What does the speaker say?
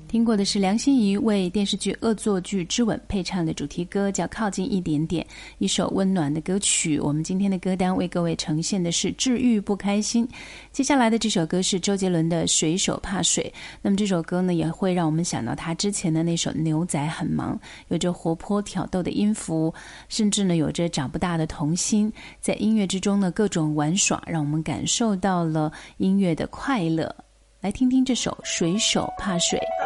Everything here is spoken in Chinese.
听过的是梁心颐为电视剧《恶作剧之吻》配唱的主题歌，叫《靠近一点点》，一首温暖的歌曲。我们今天的歌单为各位呈现的是治愈不开心。接下来的这首歌是周杰伦的《水手怕水》，那么这首歌呢也会让我们想到他之前的那首《牛仔很忙》，有着活泼挑逗的音符，甚至呢有着长不大的童心，在音乐之中呢各种玩耍，让我们感受到了音乐的快乐。来听听这首《水手怕水》。